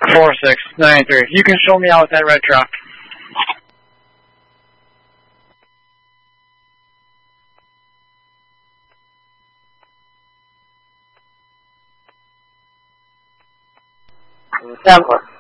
4693. You can show me out with that red truck. Temple.